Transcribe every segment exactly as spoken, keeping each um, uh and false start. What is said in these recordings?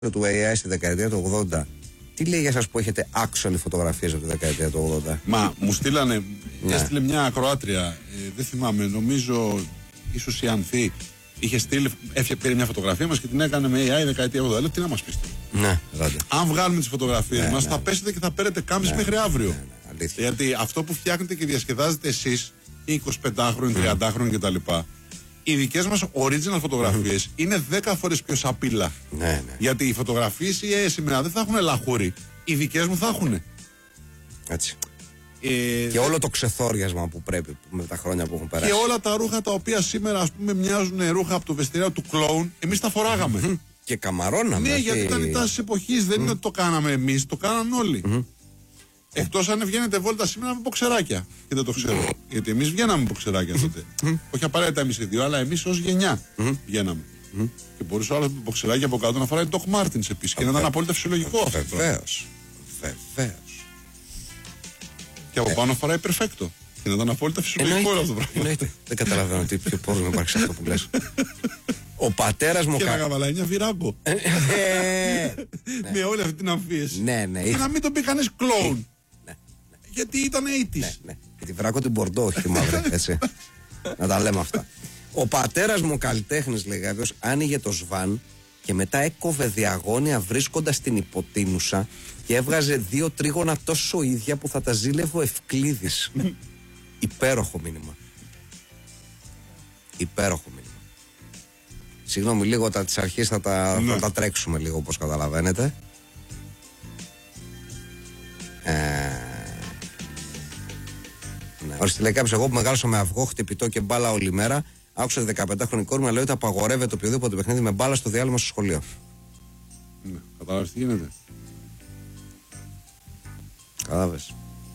του έι άι στη δεκαετία του ογδόντα, τι λέει για εσάς που έχετε actual φωτογραφίες από τη δεκαετία του ογδόντα? Μα μου στείλανε, ναι. έστειλε μια ακροάτρια, ε, δεν θυμάμαι, νομίζω ίσως η Ανθή, είχε στείλει, έφυγε, πήρε μια φωτογραφία μας και την έκανε με έι άι δεκαετία ογδόντα. Λέω, τι να μας πείτε. Ναι, ράτε. Αν βγάλουμε τις φωτογραφίες ναι, μας, ναι, θα ναι. πέσετε και θα παίρνετε κάμψη ναι, μέχρι αύριο. Ναι, ναι, Γιατί αυτό που φτιάχνετε και διασκεδάζετε εσείς, εικοσιπεντάχρονοι, τριαντάχρονοι κτλ. Οι δικές μας original φωτογραφίες είναι δέκα φορές πιο σαπίλα. Ναι, ναι. Γιατί οι φωτογραφίες οι σήμερα δεν θα έχουν λαχούρι. Οι δικές μου θα έχουν. Έτσι. Ε, και όλο το ξεθόριασμα που πρέπει με τα χρόνια που έχουν περάσει. Και όλα τα ρούχα τα οποία σήμερα ας πούμε μοιάζουν ρούχα από το βεστιάριο του κλόουν, εμείς τα φοράγαμε. Και καμαρώναμε. Ναι, αυτή... γιατί ήταν η τάση της εποχής. Δεν είναι ότι το κάναμε εμείς, το κάναν όλοι. Mm-hmm. Εκτός αν βγαίνετε βόλτα σήμερα με μποξεράκια. Και δεν το ξέρω. Γιατί εμείς βγαίναμε με μποξεράκια τότε. Όχι απαραίτητα εμείς οι δύο, αλλά εμείς ως γενιά βγαίναμε. Και μπορούσε ο άλλος με μποξεράκια από κάτω να φοράει Doc Martens επίσης. Και να ήταν απόλυτα φυσιολογικό αυτό. Βεβαίως. Βεβαίως. Και από πάνω φοράει perfecto. Και να ήταν απόλυτα φυσιολογικό αυτό το πράγμα. Εννοείται. Δεν καταλαβαίνω τι ποιο πρόβλημα υπάρχει σε αυτό που λες. Ο πατέρας μου. Και ένα καβαλάνια βυράγκο. Με όλη αυτή την αμφίεση. Ναι, ναι. Και να μην τον πει κανείς κλόουν. Γιατί ήταν ογδόντα. Ναι, και τη βράγκο την Μπορντό, όχι τη μαύρη. Έτσι. Να τα λέμε αυτά. Ο πατέρας μου καλλιτέχνης, λέει κάποιος, άνοιγε το σβάν και μετά έκοβε διαγώνια βρίσκοντας την υποτείνουσα και έβγαζε δύο τρίγωνα τόσο ίδια που θα τα ζήλευε ο Ευκλήδης. Υπέροχο μήνυμα. Υπέροχο μήνυμα. Συγγνώμη, λίγο τα της αρχής θα τα, ναι. θα τα τρέξουμε λίγο, όπως καταλαβαίνετε. Ε, ναι. Ορίστε, λέει κάποιος, εγώ που μεγάλωσα με αυγό, χτυπητό και μπάλα όλη μέρα, άκουσα δεκαπεντάχρονη κόρη μου να λέει ότι απαγορεύεται οποιοδήποτε παιχνίδι με μπάλα στο διάλειμμα στο σχολείο. Ναι, κατάλαβες τι γίνεται. Κατάλαβες.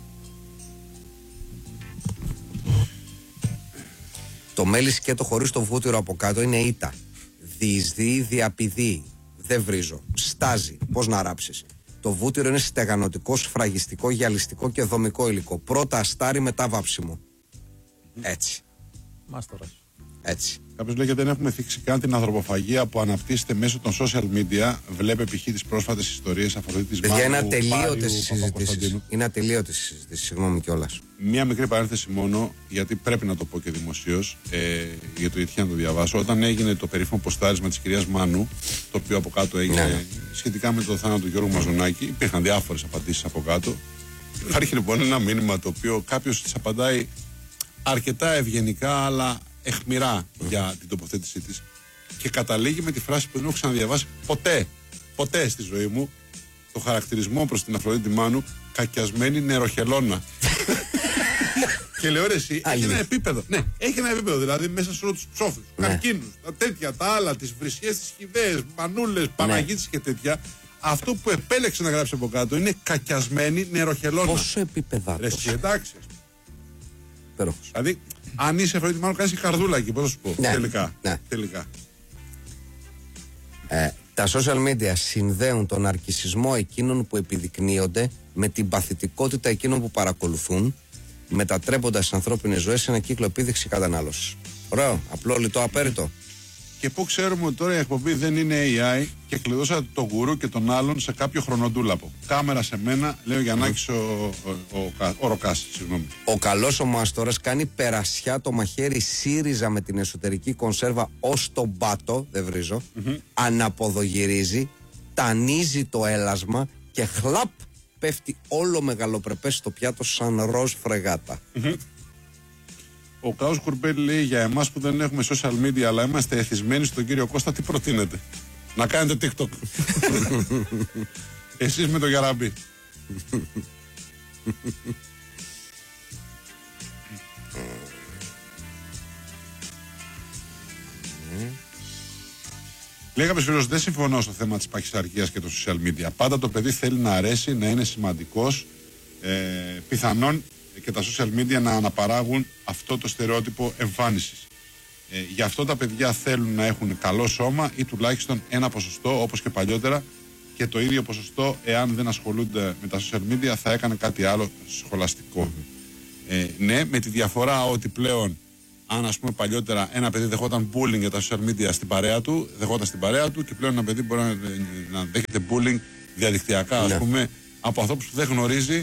Το μέλι σκέτο χωρίς το βούτυρο από κάτω είναι ήττα. Διεισδύει, διαπηδεί. Δεν βρίζω. Στάζει. Πώς να ράψεις. Το βούτυρο είναι στεγανωτικό, σφραγιστικό, γυαλιστικό και δομικό υλικό. Πρώτα αστάρι, μετά βάψιμο. Έτσι. Μάστορας. Έτσι. Κάποιος λέει ότι δεν έχουμε θίξει καν την ανθρωποφαγία που αναπτύσσεται μέσω των social media. Βλέπε π.χ. τις πρόσφατες ιστορίες Αφροδίτης Μάνου. Παιδιά, είναι ατελείωτες οι συζητήσεις. Είναι ατελείωτες οι συζητήσεις. Συγγνώμη κιόλας. Μία μικρή παρένθεση μόνο, γιατί πρέπει να το πω και δημοσίως, ε, για το γιατί να το διαβάσω. Όταν έγινε το περίφημο ποστάρισμα της κυρίας Μάνου, το οποίο από κάτω έγινε ναι. σχετικά με το θάνατο του Γιώργου Μαζονάκη, υπήρχαν διάφορες απαντήσεις από κάτω. Υπάρχει λοιπόν ένα μήνυμα το οποίο κάποιος της απαντάει αρκετά ευγενικά, αλλά αιχμηρά για την τοποθέτησή της. Και καταλήγει με τη φράση που δεν έχω ξαναδιαβάσει ποτέ, ποτέ στη ζωή μου, το χαρακτηρισμό προς την Αφροδίτη Μάνου, κακιασμένη νεροχελώνα. Και λέω ρε εσύ, έχει ένα επίπεδο. Ναι, έχει ένα επίπεδο. Δηλαδή μέσα σε όλους τους ψόφους, ναι. καρκίνους, τα τέτοια, τα άλλα, τις βρισιές, τις χυδαίες, μανούλες, Παναγίτες ναι. και τέτοια. Αυτό που επέλεξε να γράψει από κάτω είναι κακιασμένη νεροχελώνα. Πόσο επίπεδα. Ρε εσύ, εντάξει. Υπέροχος. Δηλαδή, αν είσαι Αφροδίτη Μάνου, κάνεις και καρδούλα εκεί, πώς θα σου πω. Ναι. Τελικά. Ναι. Τελικά. Ε, τα social media συνδέουν τον αρκισισμό εκείνων που επιδεικνύονται με την παθητικότητα εκείνων που παρακολουθούν, μετατρέποντας τις ανθρώπινες ζωές σε ένα κύκλο επίδειξη κατανάλωσης. Ωραίο, απλό, λιτό, απέριτο. Και πού ξέρουμε ότι τώρα η εκπομπή δεν είναι έι άι και κλειδώσατε τον γουρού και τον άλλον σε κάποιο χρονοτούλαπο. Κάμερα σε μένα, λέει ο Γιαννάκης ο, ο, ο, ο, ο Ροκάς, συγγνώμη. Ο καλός ο μάστορας κάνει περασιά το μαχαίρι ΣΥΡΙΖΑ με την εσωτερική κονσέρβα ως τον πάτο, δεν βρίζω, mm-hmm. αναποδογυρίζει, τανίζει το έλασμα και χλαπ πέφτει όλο μεγαλοπρεπές στο πιάτο σαν ροζ φρεγάτα. Mm-hmm. Ο Καός Κουρμπέλη λέει για εμάς που δεν έχουμε social media αλλά είμαστε εθισμένοι στον κύριο Κώστα, τι προτείνετε? Να κάνετε TikTok. Εσείς με το Γιαραμπή. Λέει κάποιος φίλος, δεν συμφωνώ στο θέμα της παχυσαρκίας και των social media. Πάντα το παιδί θέλει να αρέσει, να είναι σημαντικός, ε, πιθανόν και τα social media να αναπαράγουν αυτό το στερεότυπο εμφάνισης. Ε, γι' αυτό τα παιδιά θέλουν να έχουν καλό σώμα ή τουλάχιστον ένα ποσοστό όπως και παλιότερα, και το ίδιο ποσοστό εάν δεν ασχολούνται με τα social media θα έκανε κάτι άλλο σχολαστικό. Mm-hmm. Ε, ναι, με τη διαφορά ότι πλέον αν ας πούμε παλιότερα ένα παιδί δεχόταν bullying για τα social media στην παρέα του, δεχόταν στην παρέα του, και πλέον ένα παιδί μπορεί να, να δέχεται bullying διαδικτυακά, ας ναι. πούμε, από ανθρώπους που δεν γνωρίζει,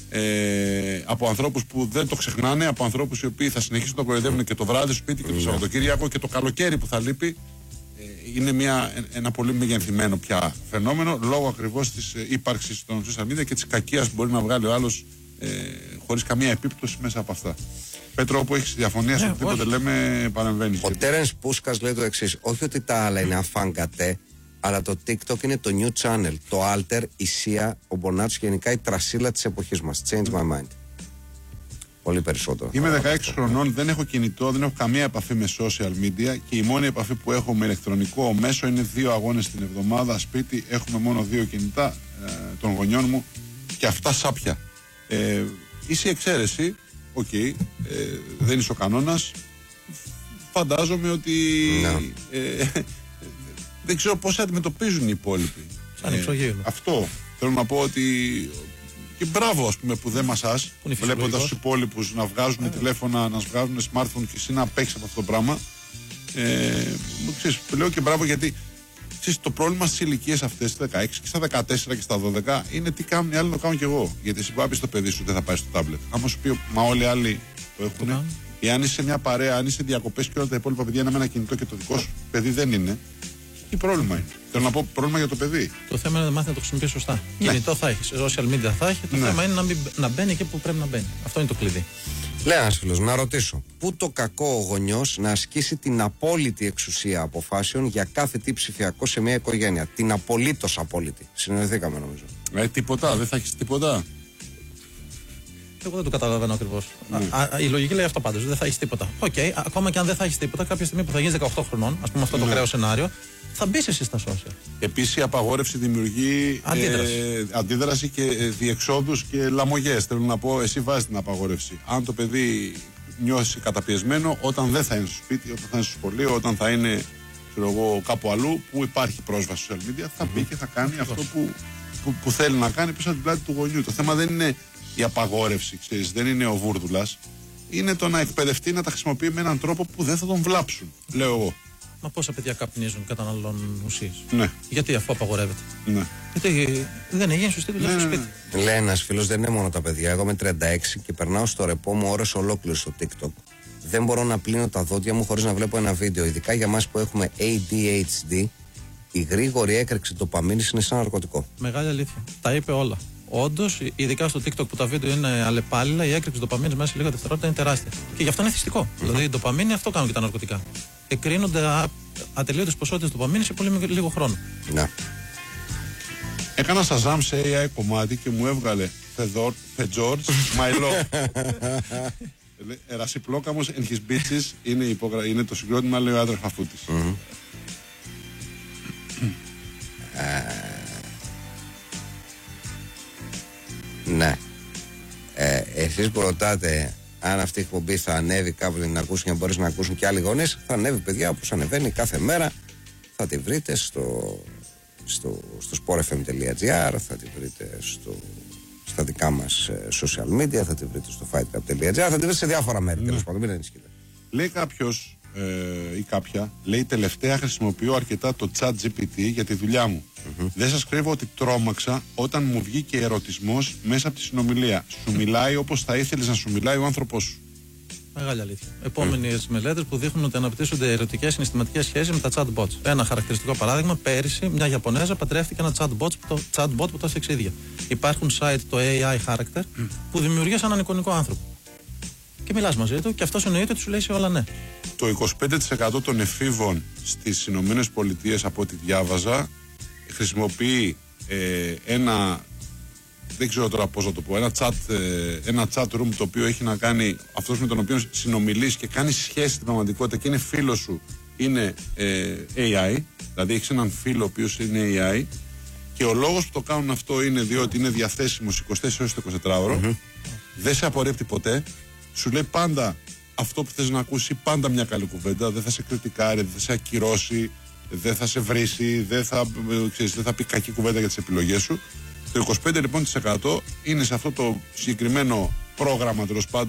ε, από ανθρώπους που δεν το ξεχνάνε, από ανθρώπους οι οποίοι θα συνεχίσουν να το κοροϊδεύουν και το βράδυ στο σπίτι και το Σαββατοκύριακο και το καλοκαίρι που θα λείπει. Ε, είναι μια, ένα πολύ μεγενθυμένο πια φαινόμενο, λόγω ακριβώς της ύπαρξης των social media και της κακίας που μπορεί να βγάλει ο άλλος ε, χωρίς καμία επίπτωση μέσα από αυτά. Πέτρο, όπου έχεις διαφωνία σε οτιδήποτε λέμε, παρεμβαίνεις. Ο Τέρενς Πούσκας λέει το εξής: όχι ότι τα άλλα είναι αφάνγκατε, αλλά το TikTok είναι το new channel. Το Alter, η Sia, ο Μπονάτσο και γενικά η τρασίλα της εποχής μας. Change my mind. Πολύ περισσότερο. Είμαι δεκαέξι χρονών, δεν έχω κινητό, δεν έχω καμία επαφή με social media και η μόνη επαφή που έχω με ηλεκτρονικό μέσο είναι δύο αγώνες την εβδομάδα. Σπίτι έχουμε μόνο δύο κινητά ε, των γονιών μου και αυτά σάπια. Ε, είσαι η εξαίρεση. Οκ, okay, ε, δεν είσαι ο κανόνας. Φαντάζομαι ότι ε, δεν ξέρω πώς αντιμετωπίζουν οι υπόλοιποι. Σαν εξωγήινο. Ε, αυτό θέλω να πω, ότι και μπράβο, ας πούμε, που δεν μασάς βλέποντας τους υπόλοιπους να βγάζουν ε, τηλέφωνα, να βγάζουν smartphone και εσύ να παίξεις από αυτό το πράγμα. Ε, ξέρεις, λέω και μπράβο, γιατί ξέρεις, το πρόβλημα στις ηλικίες αυτές, στα δεκαέξι και στα δεκατέσσερα και στα δώδεκα, είναι τι κάνουν οι άλλοι, το κάνω κι εγώ. Γιατί εσύ πάει στο παιδί σου δεν θα πάει στο τάμπλετ. Άμα σου πει, μα όλοι οι άλλοι το έχουν, ή αν είσαι σε μια παρέα, αν είσαι διακοπές και όλα τα υπόλοιπα παιδιά είναι με ένα κινητό και το δικό σου παιδί δεν είναι, τι πρόβλημα είναι? Θέλω να πω, πρόβλημα για το παιδί. Το θέμα είναι να μάθει να το χρησιμοποιήσει σωστά. Ναι. Κινητό θα έχει, social media θα έχει. Το ναι. θέμα είναι να, μην, να μπαίνει εκεί που πρέπει να μπαίνει. Αυτό είναι το κλειδί. Λέει ένας φίλος, να ρωτήσω, πού το κακό ο γονιός να ασκήσει την απόλυτη εξουσία αποφάσεων για κάθε τι ψηφιακό σε μια οικογένεια? Την απολύτως απόλυτη. Συνεννοηθήκαμε νομίζω. Ε, τίποτα, δεν θα έχεις τίποτα. Εγώ δεν το καταλαβαίνω ακριβώς. Mm. Η λογική λέει αυτό πάντως. Δεν θα έχει τίποτα. Οκ, okay, ακόμα και αν δεν θα έχει τίποτα, κάποια στιγμή που θα γίνει δεκαοκτώ χρονών, ας πούμε αυτό mm. το κρέο σενάριο, θα μπει εσύ στα social. Επίσης η απαγόρευση δημιουργεί αντίδραση, ε, αντίδραση και ε, διεξόδους και λαμογές. Θέλω να πω, εσύ βάζεις την απαγόρευση. Αν το παιδί νιώσει καταπιεσμένο, όταν δεν θα είναι στο σπίτι, όταν θα είναι στο σχολείο, όταν θα είναι ξέρω εγώ, κάπου αλλού που υπάρχει πρόσβαση στο social media, θα mm-hmm. μπει και θα κάνει αυτό που, που, που θέλει να κάνει πίσω από την πλάτη του γονιού. Το θέμα δεν είναι η απαγόρευση, ξέρεις, δεν είναι ο βούρδουλας. Είναι το να εκπαιδευτεί να τα χρησιμοποιεί με έναν τρόπο που δεν θα τον βλάψουν, λέω εγώ. Μα πόσα παιδιά καπνίζουν, καταναλώνουν ουσίες? Ναι. Γιατί, αφού απαγορεύεται? Ναι. Γιατί δεν έγινε σωστή δουλειά ναι, στο ναι, σπίτι. Ναι. Λέει ένας φίλος, δεν είναι μόνο τα παιδιά. Εγώ είμαι τριάντα έξι και περνάω στο ρεπό μου ώρες ολόκληρες στο TikTok. Δεν μπορώ να πλύνω τα δόντια μου χωρίς να βλέπω ένα βίντεο. Ειδικά για μας που έχουμε έι ντι έιτς ντι, η γρήγορη έκρηξη ντοπαμίνης είναι σαν ναρκωτικό. Μεγάλη αλήθεια. Τα είπε όλα. Όντως, ειδικά στο TikTok που τα βίντεο είναι αλλεπάλληλα, η έκρηξη ντοπαμίνης μέσα σε λίγα δευτερόλεπτα είναι τεράστια. Και γι' αυτό είναι θυστικό. Mm-hmm. Δηλαδή, η ντοπαμίνη αυτό κάνουν και τα ναρκωτικά. Εκρίνονται ατελείωτες ποσότητες ντοπαμίνης σε πολύ λίγο χρόνο. Ναι. Έκανα Shazam σε έι άι κομμάτι και μου έβγαλε George, my love. Ερασιπλόκαμος and his bitches είναι, υπογρα... είναι το συγκρότημα, λέει ο άντρας Χαφούτης. Mm-hmm. Ναι. Ε, εσείς που ρωτάτε αν αυτή η εκπομπή θα ανέβει κάπου να την ακούσουν και να μπορείς να ακούσουν και άλλοι γονείς, θα ανέβει, παιδιά, όπως ανεβαίνει κάθε μέρα. Θα τη βρείτε στο, στο, στο sportfm.gr, θα τη βρείτε στο, στα δικά μας social media, θα τη βρείτε στο fightclub.gr, θα τη βρείτε σε διάφορα μέρη. Ναι. Τέλος πάντων, μην ανησυχείτε. Λέει κάποιος ε, ή κάποια, λέει τελευταία χρησιμοποιώ αρκετά το ChatGPT για τη δουλειά μου. Mm-hmm. Δεν σας κρύβω ότι τρόμαξα όταν μου βγήκε ερωτισμός μέσα από τη συνομιλία. Σου μιλάει όπως θα ήθελες να σου μιλάει ο άνθρωπός σου. Μεγάλη αλήθεια. Επόμενες mm. μελέτες που δείχνουν ότι αναπτύσσονται ερωτικές συναισθηματικές σχέσεις με τα chatbots. Ένα χαρακτηριστικό παράδειγμα, πέρυσι μια Ιαπωνέζα παντρεύτηκε ένα chatbot που το, chatbot που το έφτιαξε ίδια. Υπάρχουν site, το έι άι Character, mm. που δημιουργεί έναν εικονικό άνθρωπο. Και μιλάς μαζί του και αυτός εννοείται ότι σου λέει σε όλα ναι. Το είκοσι πέντε τοις εκατό των εφήβων στις Ηνωμένες Πολιτείες, από ό,τι διάβαζα, χρησιμοποιεί ε, ένα, δεν ξέρω τώρα πώς να το πω, ένα chat, ε, ένα chat room το οποίο έχει να κάνει, αυτός με τον οποίο συνομιλείς και κάνει σχέση στην πραγματικότητα και είναι φίλος σου, είναι ε, έι άι, δηλαδή έχεις έναν φίλο ο οποίος είναι έι άι, και ο λόγος που το κάνουν αυτό είναι διότι είναι διαθέσιμος είκοσι τέσσερις ώρες το εικοσιτετράωρο, mm-hmm. δεν σε απορρίπτει ποτέ, σου λέει πάντα αυτό που θες να ακούσει, πάντα μια καλή κουβέντα, δεν θα σε κριτικάρει, δεν θα σε ακυρώσει, δεν θα σε βρίσει, δεν θα, ξέρεις, δεν θα πει κακή κουβέντα για τις επιλογές σου. Το είκοσι πέντε λοιπόν τοις εκατό είναι σε αυτό το συγκεκριμένο πρόγραμμα, τέλος πάντων,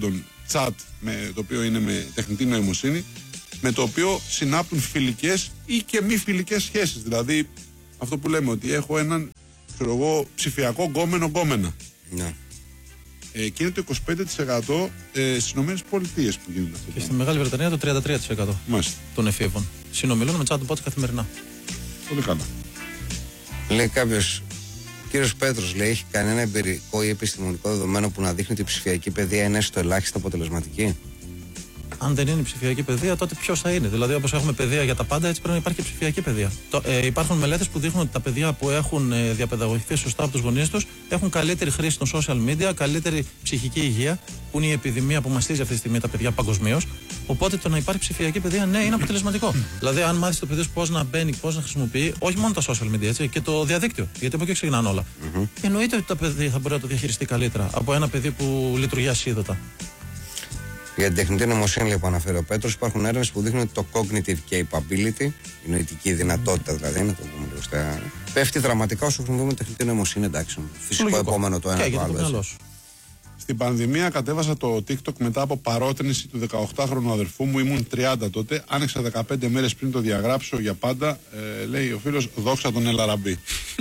chat, με, το οποίο είναι με τεχνητή νοημοσύνη, με το οποίο συνάπτουν φιλικές ή και μη φιλικές σχέσεις. Δηλαδή, αυτό που λέμε, ότι έχω έναν, ξέρω εγώ, ψηφιακό γκόμενο γκόμενα. Ναι. Ε, και είναι το είκοσι πέντε τοις εκατό ε, στις ΗΠΑ που γίνεται αυτό. Και στη Μεγάλη Βρετανία το τριάντα τρία τοις εκατό Μάλιστα. των εφήβων συνομιλούν με chatbots καθημερινά. Πολύ καλά. Λέει κάποιος, κύριος Πέτρος, λέει, έχει κανένα εμπειρικό ή επιστημονικό δεδομένο που να δείχνει ότι η ψηφιακή παιδεία είναι έστω ελάχιστα αποτελεσματική? Αν δεν είναι η ψηφιακή παιδεία, τότε ποιο θα είναι? Δηλαδή, όπως έχουμε παιδεία για τα πάντα, έτσι πρέπει να υπάρχει και ψηφιακή παιδεία. Το, ε, υπάρχουν μελέτες που δείχνουν ότι τα παιδιά που έχουν ε, διαπαιδαγωγηθεί σωστά από τους γονείς τους έχουν καλύτερη χρήση των social media, καλύτερη ψυχική υγεία, που είναι η επιδημία που μαστίζει αυτή τη στιγμή τα παιδιά παγκοσμίως. Οπότε το να υπάρχει ψηφιακή παιδεία, ναι, είναι αποτελεσματικό. Δηλαδή, αν μάθει το παιδί σου πώς να μπαίνει, πώς να χρησιμοποιεί, όχι μόνο τα social media, έτσι, και το διαδίκτυο, γιατί από εκεί ξεκινάνε όλα. Mm-hmm. Εννοείται ότι το παιδί θα μπορεί να το διαχειριστεί καλύτερα από ένα παιδί που λειτουργεί ασίδωτα. Για την τεχνητή νοημοσύνη, λέει, που αναφέρει ο Πέτρος, υπάρχουν έρευνες που δείχνουν ότι το cognitive capability, η νοητική δυνατότητα δηλαδή, να το πούμε λίγο στα. Πέφτει δραματικά όσο χρησιμοποιούμε τεχνητή νοημοσύνη, εντάξει. Φυσικό λογικό. Επόμενο το ένα και το άλλο. Στην πανδημία κατέβασα το TikTok μετά από παρότρινση του δεκαοκτάχρονου αδερφού μου, ήμουν τριάντα τότε. Άνοιξα δεκαπέντε μέρες πριν το διαγράψω για πάντα. Ε, λέει ο φίλος, δόξα τον Ελαραμπή.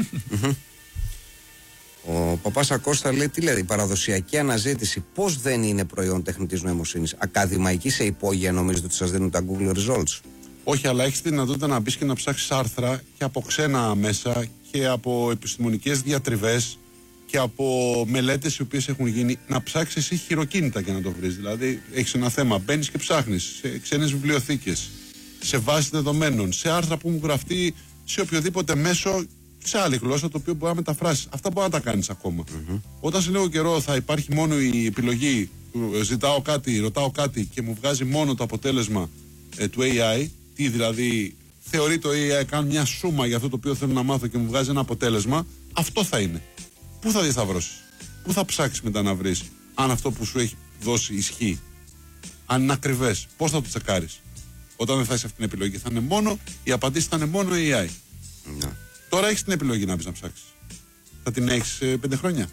Ο παπάς Ακώστα λέει, τι λέει, η παραδοσιακή αναζήτηση πώς δεν είναι προϊόν τεχνητής νοημοσύνης? Ακαδημαϊκή σε υπόγεια νομίζετε ότι σας δίνουν τα Google Results? Όχι, αλλά έχεις τη δυνατότητα να μπεις και να ψάξεις άρθρα και από ξένα μέσα και από επιστημονικές διατριβές και από μελέτες οι οποίες έχουν γίνει, να ψάξεις εσύ χειροκίνητα για να το βρεις. Δηλαδή, έχεις ένα θέμα, μπαίνεις και ψάχνεις σε ξένες βιβλιοθήκες, σε βάσεις δεδομένων, σε άρθρα που έχουν γραφτεί σε οποιοδήποτε μέσο, σε άλλη γλώσσα, το οποίο μπορεί να μεταφράσεις. Αυτά μπορεί να τα κάνεις ακόμα. Mm-hmm. Όταν σε λίγο καιρό θα υπάρχει μόνο η επιλογή, ζητάω κάτι, ρωτάω κάτι και μου βγάζει μόνο το αποτέλεσμα ε, του έι άι, τι δηλαδή θεωρεί το έι άι, κάνει μια σούμα για αυτό το οποίο θέλω να μάθω και μου βγάζει ένα αποτέλεσμα, αυτό θα είναι. Πού θα διασταυρώσεις, πού θα ψάξεις μετά να βρεις αν αυτό που σου έχει δώσει ισχύει, αν είναι ακριβές, πώς θα το τσεκάρεις? Όταν δεν θα έχεις αυτή την επιλογή, θα είναι μόνο, η απαντήση θα είναι μόνο έι άι. Ναι. Τώρα έχεις την επιλογή να μπεις να ψάξεις. Θα την έχεις ε, πέντε χρόνια.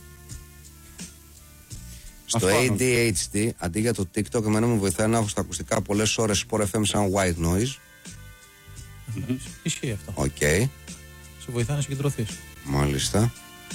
Στο έι ντι έιτς ντι, αντί για το TikTok, εμένα μου βοηθάει να έχω στα ακουστικά πολλές ώρες Sport εφ εμ σαν white noise. Mm-hmm. Ισχύει αυτό. Οκ. Okay. Σε βοηθάει να συγκεντρωθείς. Μάλιστα.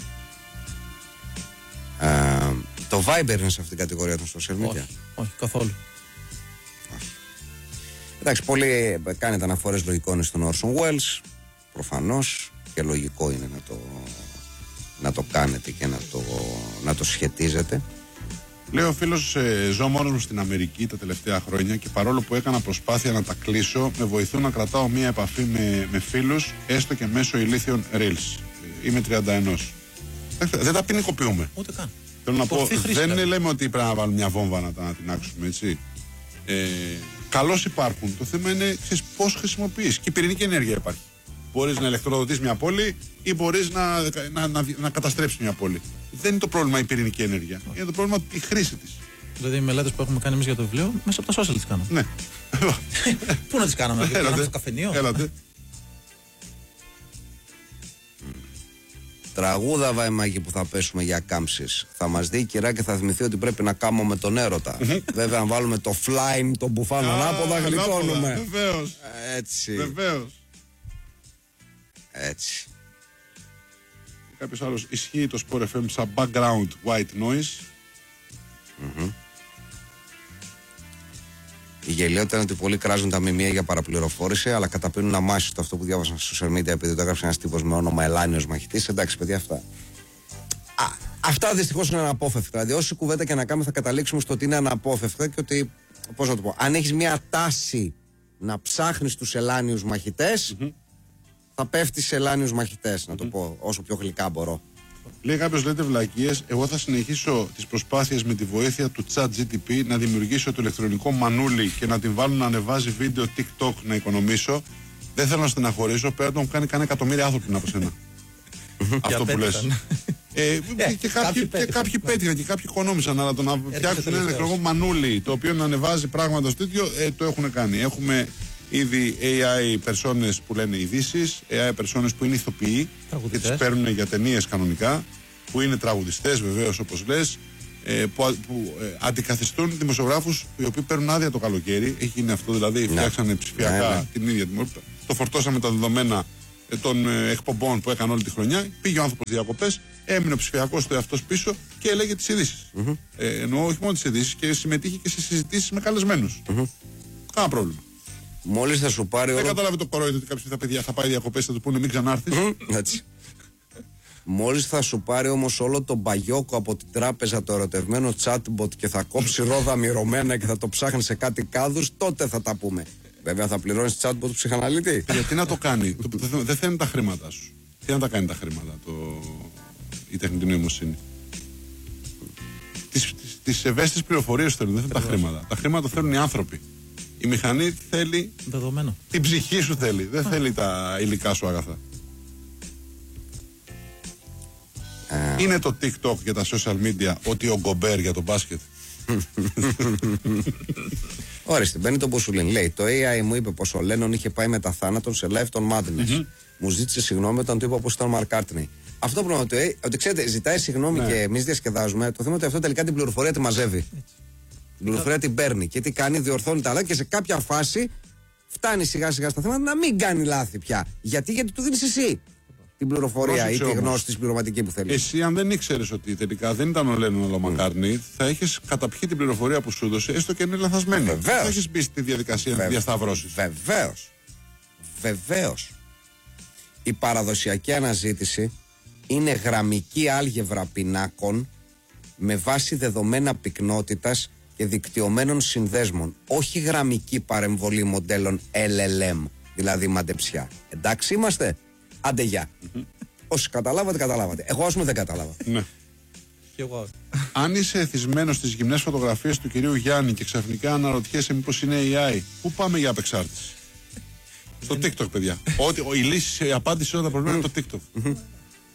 Ε, το Viber είναι σε αυτήν την κατηγορία των social media? Όχι, όχι καθόλου. Όχι. Εντάξει, πολλοί κάνετε αναφορές λογικών στον Orson Welles. Προφανώς και λογικό είναι να το, να το κάνετε και να το, να το σχετίζετε. Λέει ο φίλος, ε, ζω μόνος μου στην Αμερική τα τελευταία χρόνια και παρόλο που έκανα προσπάθεια να τα κλείσω, με βοηθούν να κρατάω μία επαφή με, με φίλους, έστω και μέσω ηλίθιων reels. Είμαι τριάντα ένα. Δεν τα ποινικοποιούμε. Ούτε καν. Θέλω να πω, δεν δηλαδή. λέμε ότι πρέπει να βάλουμε μια βόμβα να τα ανατινάξουμε, έτσι. Ε, καλώς υπάρχουν. Το θέμα είναι πώς χρησιμοποιείς. Και η πυρηνική ενέργεια υπάρχει. Μπορείς να ηλεκτροδοτείς μια πόλη ή μπορείς να, να, να, να καταστρέψεις μια πόλη. Δεν είναι το πρόβλημα η πυρηνική ενέργεια. Είναι το πρόβλημα η χρήση της. Δηλαδή οι μελέτες που έχουμε κάνει εμείς για το βιβλίο, μέσα από τα social τις κάναμε. Ναι. Πού να τις κάναμε, να κάναμε στο καφενείο? Έλατε. Τραγούδα Βαϊμάκη που θα πέσουμε για κάμψεις. Θα μας δει η κυρά και θα θυμηθεί ότι πρέπει να κάμουμε τον έρωτα. Βέβαια, αν βάλουμε το flyme, τον μπουφάν ανάποδα, γλιτώνουμε. Βεβαίως. Έτσι. Βεβαίως. Έτσι. Κάποιος άλλος, ισχύει το Sport εφ εμ σαν background white noise? Mm-hmm. Η γελιότητα είναι ότι πολλοί κράζουν τα μιμία για παραπληροφόρηση, αλλά καταπίνουν αμάσιστο αυτό που διάβασαν στα social media επειδή το έγραψε ένας τύπος με όνομα Ελάνιος Μαχητής. Εντάξει, παιδιά, αυτά. Α, αυτά δυστυχώς είναι αναπόφευκτα. Δηλαδή, όση κουβέντα και να κάνουμε, θα καταλήξουμε στο ότι είναι αναπόφευκτα και ότι, πώς να το πω, αν έχεις μια τάση να ψάχνεις τους Ελάνιους Μαχητές, mm-hmm. θα πέφτεις σε Ελάνιους Μαχητές, να το mm-hmm. πω όσο πιο γλυκά μπορώ. Λέει κάποιος, λέτε βλακίες, εγώ θα συνεχίσω τις προσπάθειες με τη βοήθεια του ChatGPT να δημιουργήσω το ηλεκτρονικό μανούλι και να την βάλω να ανεβάζει βίντεο TikTok να οικονομήσω. Δεν θέλω να στεναχωρήσω, πέρα να μου κάνει κανένα εκατομμύρια άνθρωποι από σένα. Αυτό που λες. Ε, και κάποιοι, και κάποιοι πέτυχαν και κάποιοι οικονόμησαν, αλλά το να φτιάξουν ένα ηλεκτρονικό μανούλι το οποίο να ανεβάζει πράγματα στο ίδιο, ε, το έχουν κάνει. Έχουμε ήδη έι άι περσόνες που λένε ειδήσεις, έι άι περσόνες που είναι ηθοποιοί και τις παίρνουν για ταινίες κανονικά, που είναι τραγουδιστές βεβαίως όπως λες, ε, που, που ε, αντικαθιστούν δημοσιογράφους οι οποίοι παίρνουν άδεια το καλοκαίρι. Έχει γίνει αυτό, δηλαδή φτιάξανε ψηφιακά ναι, ναι. την ίδια δημοσιογράφη. Το φορτώσαμε τα δεδομένα ε, των ε, εκπομπών που έκανε όλη τη χρονιά. Πήγε ο άνθρωπος διακοπές, έμεινε ο ψηφιακός του εαυτός πίσω και έλεγε τις ειδήσεις. Mm-hmm. Ε, εννοώ όχι μόνο τις ειδήσεις, και συμμετείχε και σε συζητήσεις με καλεσμένους. Mm-hmm. Κάνα πρόβλημα. Μόλις θα σου πάρει. Δεν όλο... κατάλαβε το κορόιδο ότι κάποιος θα, παιδιά, θα πάει διακοπές, θα του πούνε μην ξανάρθεις. Έτσι. Μόλις θα σου πάρει όμως όλο τον μπαγιόκο από την τράπεζα, το ερωτευμένο chatbot, και θα κόψει ρόδα μυρωμένα και θα το ψάχνει σε κάτι κάδους, τότε θα τα πούμε. Βέβαια θα πληρώνεις chatbot του ψυχαναλύτη. Γιατί να το κάνει, δεν θέλουν τα χρήματά σου. Τι να τα κάνει τα χρήματα, το... η τεχνητή νοημοσύνη. Τις, τις, τις ευαίσθητες πληροφορίες θέλουν, δεν θέλουν τα χρήματα. Τα χρήματα θέλουν οι άνθρωποι. Η μηχανή θέλει δεδομένο. Την ψυχή σου θέλει, δεν θέλει τα υλικά σου αγαθά. Uh. Είναι το TikTok και τα social media ότι ο Γκομπέρ για το μπάσκετ. Ορίστε, μπαίνει το Μπουσουλίν. Λέει: το έι άι μου είπε πως ο Λένον είχε πάει μετά θάνατον σε live των Madness. Mm-hmm. Μου ζήτησε συγγνώμη όταν του είπα πως ήταν ο Μαρκάρτνεϊ. Αυτό το πράγμα, ότι ξέρετε, ζητάει συγγνώμη ναι. και εμείς διασκεδάζουμε. Το θέμα ότι αυτό τελικά την πληροφορία τη μαζεύει. Έτσι. Την πληροφορία την παίρνει και τι κάνει, διορθώνει τα λάθη και σε κάποια φάση φτάνει σιγά σιγά στα θέματα να μην κάνει λάθη πια. Γιατί, γιατί του δίνεις εσύ την πληροφορία ή τη γνώση τη πληρωματική που θέλει. Εσύ, αν δεν ήξερες ότι τελικά δεν ήταν ο Λένον ο Μακάρτνεϊ, θα έχεις καταπιεί την πληροφορία που σου έδωσε, έστω και είναι λαθασμένη. Βεβαίως. Θα έχεις μπει στη διαδικασία να διασταυρώσεις. Βεβαίως. Βεβαίως. Η παραδοσιακή αναζήτηση είναι γραμμική άλγευρα πινάκων με βάση δεδομένα πυκνότητας και δικτυωμένων συνδέσμων. Όχι γραμμική παρεμβολή μοντέλων ελ ελ εμ, δηλαδή μαντεψιά. Εντάξει είμαστε. Άντε γεια. Mm-hmm. Όσοι καταλάβατε, καταλάβατε. Εγώ, ας πούμε, δεν κατάλαβα. Ναι. Και εγώ. Αν είσαι εθισμένος στις γυμνές φωτογραφίες του κυρίου Γιάννη και ξαφνικά αναρωτιέσαι μήπως είναι έι άι, πού πάμε για απεξάρτηση? Στο TikTok, παιδιά. Ότι η λύση, η απάντηση σε όλα τα προβλήματα είναι το TikTok. Mm-hmm.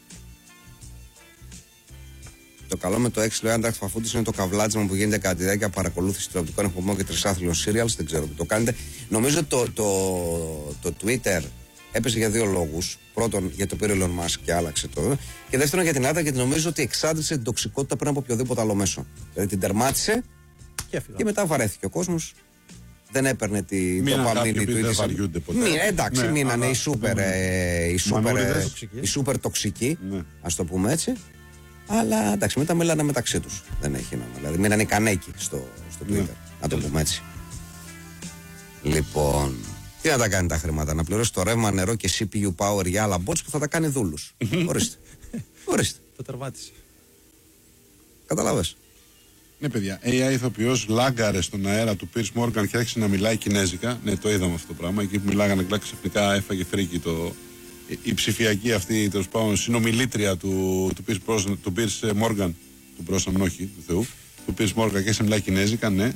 Το καλό με το έξι, λέει Άντραξ Φαφούντης, είναι το καβλάτσιμα που γίνεται κατά τη διάρκεια παρακολούθηση τηλεοπτικών εκπομπών και τρισάθλιων serials. Δεν ξέρω που το κάνετε. Νομίζω το, το, το Twitter έπεσε για δύο λόγους. Πρώτον, γιατί το πήρε ο Elon Musk και άλλαξε το. Και δεύτερον, για την Ελλάδα, γιατί νομίζω ότι εξάντλησε την τοξικότητα πριν από οποιοδήποτε άλλο μέσο. Δηλαδή την τερμάτισε και, και μετά βαρέθηκε ο κόσμος. Δεν έπαιρνε τη ντοπαμίνη του. Δεν βαριούνται ποτέ. Μη, εντάξει, ναι, μείνανε οι σούπερ, ε, οι σούπερ, ε, οι σούπερ τοξικοί, ναι. Ας το πούμε έτσι. Αλλά εντάξει, μετά μιλάνε μεταξύ τους. Δεν έχει νόημα. Δηλαδή, μείνανε κανέκι στο, στο Twitter. Ναι. Να το πούμε έτσι. Λοιπόν, τι να τα κάνει τα χρήματα? Να πληρώσει το ρεύμα, νερό και σι πι γιου power για άλλα bots που θα τα κάνει δούλους. Ορίστε. Ορίστε. Το τερμάτισε. Καταλάβες. Ναι, παιδιά. έι άι ηθοποιός λάγκαρε στον αέρα του Piers Morgan και άρχισε να μιλάει κινέζικα. Ναι, το είδαμε αυτό το πράγμα. Εκεί που μιλάγανε αγγλικά, ξαφνικά έφαγε φρίκι το. Η ψηφιακή αυτή, τέλος πάντων, συνομιλήτρια του, του, Piers, του Piers Morgan, του Brosnan, όχι, του Θεού, του Piers Morgan, και σε μιλάει κινέζικα, ναι.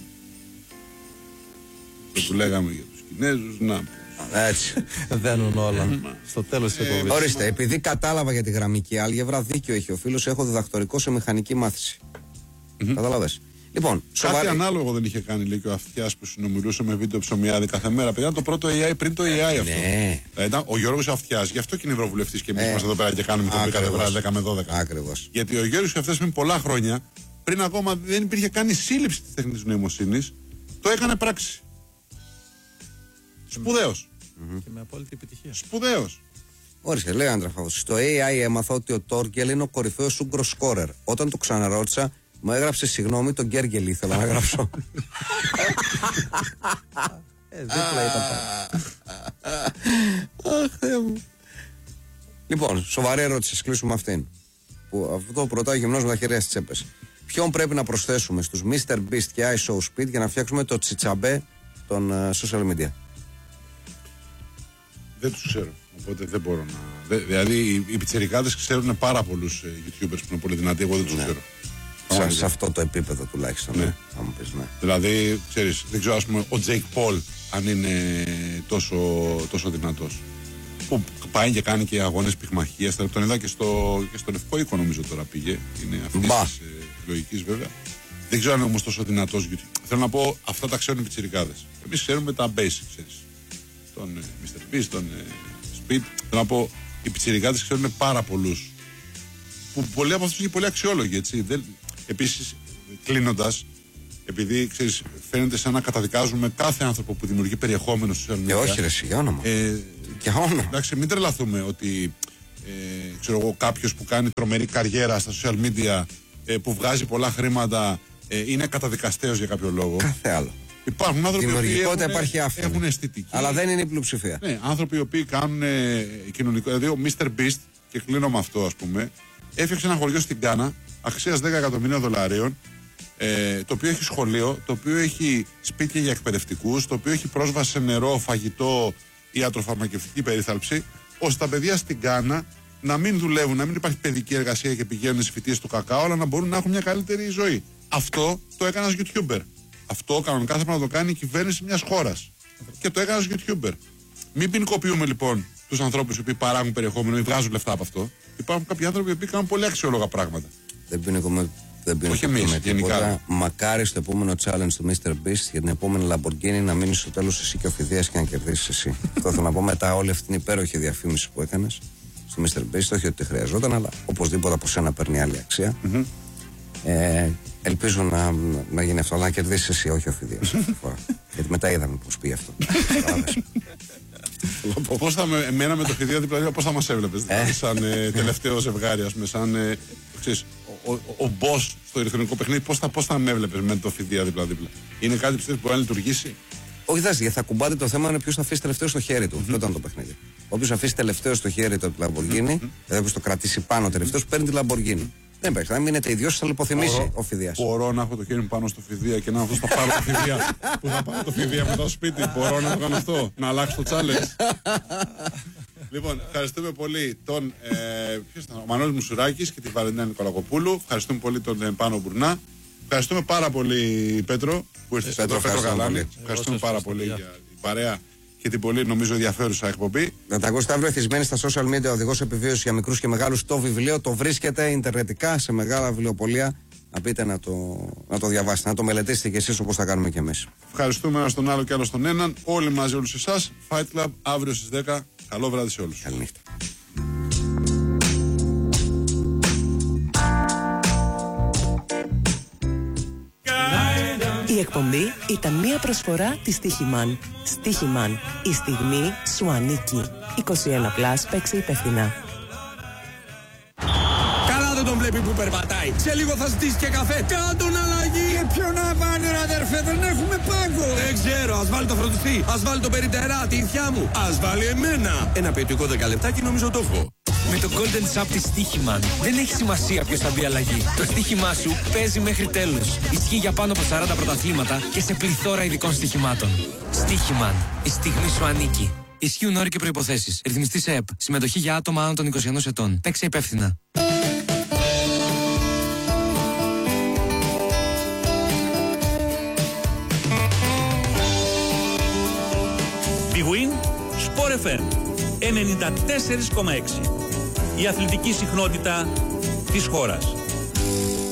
Το του λέγαμε για τους Κινέζους, να. Έτσι. Δένουν όλα. Στο τέλος της εκπομπής. Ορίστε, επειδή κατάλαβα για τη γραμμική άλγευρα, δίκιο έχει ο φίλος, έχω διδακτορικό σε μηχανική μάθηση. Mm-hmm. Κατάλαβες. Λοιπόν, σοβαρή... Κάτι ανάλογο δεν είχε κάνει, λέει, και ο Αυτιάς που συνομιλούσε με βίντεο ψωμιάδι κάθε μέρα. Παιδιά, το πρώτο έι άι πριν το έι άι αυτό. Ναι. Ήταν ο Γιώργος Αυτιάς, γι' αυτό και είναι ευρωβουλευτής και εμείς ε. είμαστε εδώ πέρα και κάνουμε το κάθε βράδυ δέκα με δώδεκα. Ακριβώς. Γιατί ο Γιώργος Αυτιάς πριν πολλά χρόνια, πριν ακόμα δεν υπήρχε καν η σύλληψη της τεχνητής νοημοσύνης, το έκανε πράξη. Σπουδαίος. Mm-hmm. Και με απόλυτη επιτυχία. Σπουδαίος. Όρισε, λέει ο Άντραφαβος. Στο έι άι έμαθα ότι ο Τόργκελ είναι ο κορυφαίος Ούγκρος σκόρερ. Όταν το ξαναρώτησα, μου έγραψε συγγνώμη, τον Γκέργελ ήθελα να γράψω. Ε, δίπλα ήταν πάντα. Αχ, Θεέ μου. Λοιπόν, σοβαρή ερώτηση, κλείσουμε αυτήν. Που αυτό προτάει γυμνός με τα χέρια στις τσέπες. Ποιον πρέπει να προσθέσουμε στους μίστερ Beast και I Show Speed για να φτιάξουμε το τσιτσαμπέ των uh, social media? Δεν τους ξέρω, οπότε δεν μπορώ να... Δε, δηλαδή οι, οι πιτσιρικάδες ξέρουν πάρα πολλούς uh, YouTubers που είναι πολύ δυνατοί, εγώ δεν τους ναι. ξέρω. Σε, σε αυτό το επίπεδο τουλάχιστον, ναι. Θα μου πεις, ναι. Δηλαδή, ξέρεις, δεν ξέρω, ας πούμε, ο Jake Paul αν είναι τόσο, τόσο δυνατός. Που πάει και κάνει και αγώνες πυγμαχίας. Τον είδα και στο, και στο Λευκό Οίκο, νομίζω τώρα πήγε. Είναι αυτής της ε, λογικής, βέβαια. Δεν ξέρω αν είναι όμως τόσο δυνατός. Θέλω να πω, αυτά τα ξέρουν οι πιτσιρικάδες. Εμείς ξέρουμε τα basics, ξέρεις. Τον ε, μίστερ Beast, τον ε, Speed. Θέλω να πω, οι πιτσιρικάδες ξέρουν πάρα πολλούς. Που πολλοί από αυτούς είναι πολύ αξιόλογοι, έτσι. Δεν, επίσης, κλείνοντας, επειδή ξέρεις, φαίνεται σαν να καταδικάζουμε κάθε άνθρωπο που δημιουργεί περιεχόμενο στο social media. Ε, όχι, ρε, για όνομα. Ε, για όνομα. Εντάξει, μην τρελαθούμε ότι ε, ξέρω εγώ, κάποιος που κάνει τρομερή καριέρα στα social media, ε, που βγάζει πολλά χρήματα, ε, είναι καταδικαστέος για κάποιο λόγο. Κάθε άλλο. Υπάρχουν άνθρωποι που έχουν, έχουν αισθητική. Αλλά δεν είναι η πλειοψηφία. Ναι, άνθρωποι οι οποίοι κάνουν ε, κοινωνικό. Δηλαδή, ο μίστερ Beast, και κλείνω με αυτό, ας πούμε, έφτιαξε ένα χωριό στην Γκάνα αξίας δέκα εκατομμυρίων δολαρίων. Ε, το οποίο έχει σχολείο, το οποίο έχει σπίτια για εκπαιδευτικούς, το οποίο έχει πρόσβαση σε νερό, φαγητό, ιατροφαρμακευτική περίθαλψη, ώστε τα παιδιά στην Γκάνα να μην δουλεύουν, να μην υπάρχει παιδική εργασία και πηγαίνουν στις φοιτίες του κακάο, αλλά να μπορούν να έχουν μια καλύτερη ζωή. Αυτό το έκανε ένας YouTuber. Αυτό κανονικά θα πρέπει να το κάνει η κυβέρνηση μιας χώρας. Και το έκανε ένας YouTuber. Μην ποινικοποιούμε λοιπόν τους ανθρώπους οι οποίοι παράγουν περιεχόμενο ή βγάζουν λεφτά από αυτό. Υπάρχουν κάποιοι άνθρωποι οι οποίοι κάνουν πολύ αξιόλογα πράγματα. Δεν ποινικοποιούμε. Δεν πίνω με τίποτα. Μακάρι στο επόμενο challenge του μίστερ Beast για την επόμενη Lamborghini να μείνει στο τέλος εσύ και ο Φιδίας και να κερδίσεις εσύ. Αυτό θέλω να πω μετά όλη αυτή την υπέροχη διαφήμιση που έκανες στο μίστερ Beast. Όχι ότι χρειαζόταν, αλλά οπωσδήποτε από σένα παίρνει άλλη αξία. Mm-hmm. Ε, ελπίζω να, να γίνει αυτό, αλλά να κερδίσεις εσύ, όχι ο Φιδίας. Γιατί μετά είδαμε πώς πήγε αυτό. Πώς θα με, εμένα με το Φιδία δίπλα, πώς θα μας έβλεπες, δηλαδή, σαν ε, τελευταίο ζευγάρι, ας πούμε, σαν ε, ξέρεις, ο, ο, ο boss στο ηλεκτρονικό παιχνίδι, πώς θα, πώς θα με έβλεπες με το Φιδία δίπλα-δίπλα. Είναι κάτι που μπορεί να λειτουργήσει. Όχι, δάση, θα κουμπάτε το θέμα είναι ποιος θα αφήσει τελευταίο στο χέρι του. Mm-hmm. Αυτό ήταν το παιχνίδι. Όποιος αφήσει τελευταίο στο χέρι του τη Lamborghini, mm-hmm. δηλαδή όποιος το κρατήσει πάνω τελευταίο, παίρνει τη Lamborghini. Δεν υπάρχει. Θα μείνετε ιδιώς, θα λιποθυμήσει ο Φιδίας. Μπορώ να έχω το χέρι μου πάνω στο Φιδία και να αυτό στο πάρω το Φιδία. Που θα πάρω το Φιδία μετά στο σπίτι. Μπορώ να το κάνω αυτό. Να αλλάξω το challenge. Λοιπόν, ευχαριστούμε πολύ τον ε, ποιος ήταν, ο Μανώλης Μουσουράκης και τη Βαλεντίνα Νικολακοπούλου. Ευχαριστούμε πολύ τον ε, Πάνο Μπουρνά. Ευχαριστούμε πάρα πολύ, Πέτρο, που ήρθες εδώ. Πέτρο Γαλάνη. Ευχαριστούμε πάρα πολύ για την παρέα και την πολύ, νομίζω, ενδιαφέρουσα εκπομπή. Να τα ακούσετε αύριο εθισμένοι στα social media, οδηγός επιβίωσης για μικρούς και μεγάλους. Το βιβλίο το βρίσκεται ιντερνετικά σε μεγάλα βιβλιοπωλεία. Να πείτε να το, να το διαβάσετε, να το μελετήσετε κι εσείς όπως θα κάνουμε κι εμείς. Ευχαριστούμε ένα τον άλλο και άλλο τον έναν. Όλοι μαζί, όλους εσάς. Fight Club αύριο στις δέκα. Καλό βράδυ σε όλους. Καληνύχτα. Η εκπομπή ήταν μία προσφορά της Στίχημαν. Στίχημαν. Η στιγμή σου ανήκει. είκοσι ένα συν, παίξε υπεύθυνα. Καλά δεν τον βλέπει που περπατάει. Σε λίγο θα ζητήσει και καφέ. Κάντον αλλαγή. Και ποιο να βάλει ρε αδερφέ, δεν έχουμε πάγκο. Δεν ξέρω, ας βάλει το φροντιστή. Ας βάλει το περιτερά, τη ηθιά μου. Ας βάλει εμένα. Ένα ποιητικό δεκαλεπτάκι νομίζω το έχω. Με το Golden Sub της Στίχημαν δεν έχει σημασία ποιος θα μπει αλλαγή. Το στοίχημά σου παίζει μέχρι τέλος. Ισχύει για πάνω από σαράντα πρωταθλήματα και σε πληθώρα ειδικών στοιχημάτων. Στίχημαν. Η στιγμή σου ανήκει. Ισχύουν όροι και προϋποθέσεις. Ρυθμιστής ΕΕΠ. Συμμετοχή για άτομα άνω των είκοσι ενός ετών. Παίξε υπεύθυνα. Big Win Sport εφ εμ ενενήντα τέσσερα κόμμα έξι. Η αθλητική συχνότητα της χώρας.